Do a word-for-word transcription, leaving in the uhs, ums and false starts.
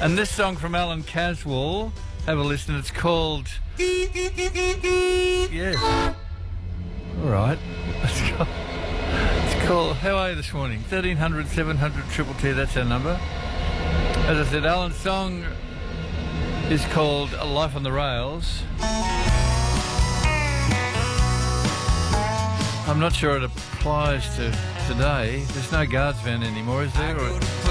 And this song from Alan Caswell, have a listen, it's called... Yes. All right. Let's go. It's called... How are you this morning? thirteen hundred, seven hundred, triple T, that's our number. As I said, Alan's song is called Life on the Rails. I'm not sure it applies to today. There's no guards van anymore, is there? Or